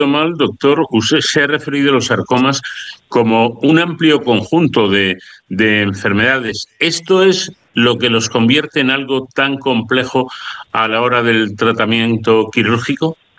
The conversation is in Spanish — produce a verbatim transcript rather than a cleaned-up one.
mal, doctor, usted se ha referido a los sarcomas como un amplio conjunto de, de enfermedades. ¿Esto es lo que los convierte en algo tan complejo a la hora del tratamiento quirúrgico?